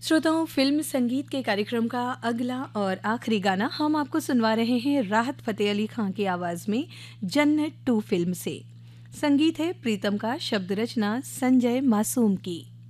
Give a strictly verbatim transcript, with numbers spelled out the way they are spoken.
श्रोताओं, फिल्म संगीत के कार्यक्रम का अगला और आखिरी गाना हम आपको सुनवा रहे हैं राहत फ़तेह अली खां की आवाज़ में जन्नत टू फिल्म से। संगीत है प्रीतम का, शब्द रचना संजय मासूम की।